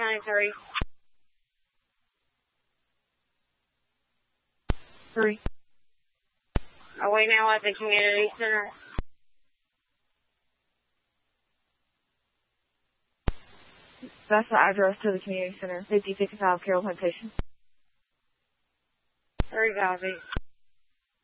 93. 3. Are we now at the community center? That's the address to the community center, 5055 Carroll Plantation. 3 copies.